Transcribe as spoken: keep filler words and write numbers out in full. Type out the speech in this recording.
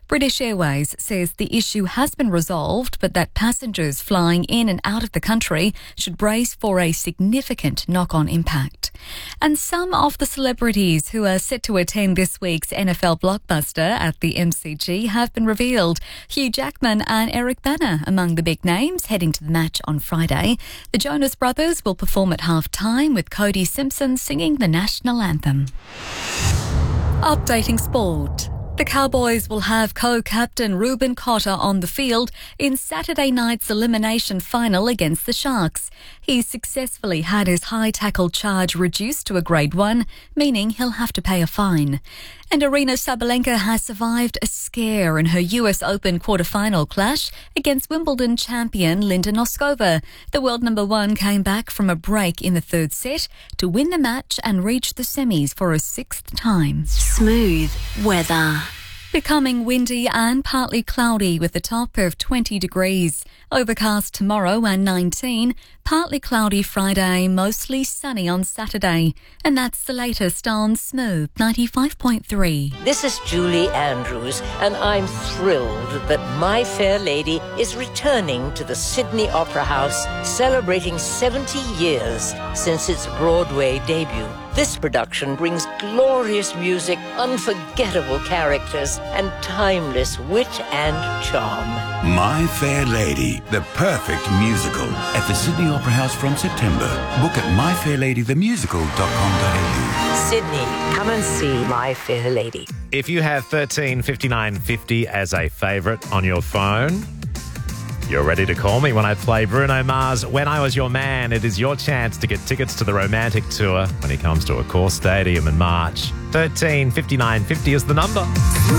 British Airways says the issue has been resolved, but that passengers flying in and out of the country should brace for a significant knock-on impact. And some of the celebrities who are set to attend this week's N F L blockbuster at the M C G have been revealed. Hugh Jackman and Eric Bana among the big names heading to the match on Friday. The Jonas Brothers will perform at half-time with Cody Simpson singing the national anthem. Updating sport. The Cowboys will have co-captain Ruben Cotter on the field in Saturday night's elimination final against the Sharks. He successfully had his high tackle charge reduced to a grade one, meaning he'll have to pay a fine. And Aryna Sabalenka has survived a scare in her U S Open quarter-final clash against Wimbledon champion Linda Noskova. The world number one came back from a break in the third set to win the match and reach the semis for a sixth time. Smooth weather. Becoming windy and partly cloudy with a top of twenty degrees. Overcast tomorrow and nineteen. Partly cloudy Friday, mostly sunny on Saturday. And that's the latest on Smooth ninety-five point three. This is Julie Andrews, and I'm thrilled that My Fair Lady is returning to the Sydney Opera House, celebrating seventy years since its Broadway debut. This production brings glorious music, unforgettable characters, and timeless wit and charm. My Fair Lady, the perfect musical, at the Sydney Opera House from September. Book at my fair lady the musical dot com dot a u. Sydney, come and see My Fair Lady. If you have thirteen fifty-nine fifty as a favourite on your phone, you're ready to call me when I play Bruno Mars' When I Was Your Man. It is your chance to get tickets to the Romantic Tour when he comes to Accor Stadium in March. thirteen fifty-nine fifty is the number.